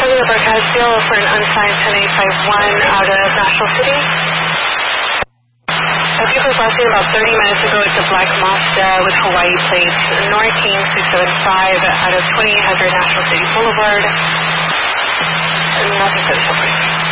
the broadcast deal for an unsigned 10851 out of National City. A vehicle crossing about 30 minutes ago. It's a black Mazda with Hawaii plates. North King 675 out of 2800 National City Boulevard. Nothing for the